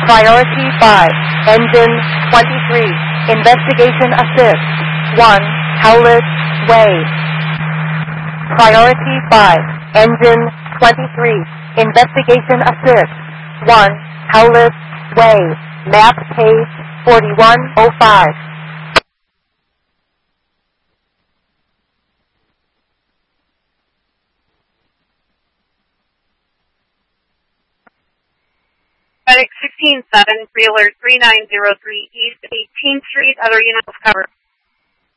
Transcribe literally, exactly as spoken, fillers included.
Priority five, Engine twenty-three, Investigation Assist, one, Howlett Way. Priority five, Engine twenty-three, Investigation Assist, one, Howlett Way. Map page forty-one oh five. FedEx sixteen seven, pre-alert three nine zero three East eighteenth Street, other units covered.